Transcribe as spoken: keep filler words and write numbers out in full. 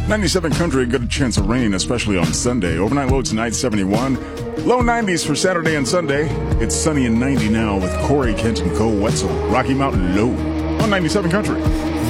ninety-seven Country, a good chance of rain, especially on Sunday. Overnight low tonight, seventy-one. Low nineties for Saturday and Sunday. It's sunny and ninety now with Corey, Kent, and Cole Wetzel. Rocky Mountain low on ninety-seven Country.